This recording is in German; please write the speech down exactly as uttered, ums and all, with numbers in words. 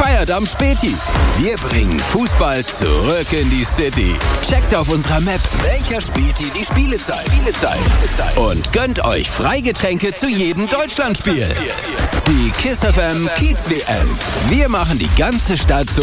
Feiert am Späti. Wir bringen Fußball zurück in die City. Checkt auf unserer Map, welcher Späti die Spielezeit. Spielezeit. Und gönnt euch Freigetränke zu jedem Deutschlandspiel. Die KISS F M Kiez W M. Wir machen die ganze Stadt so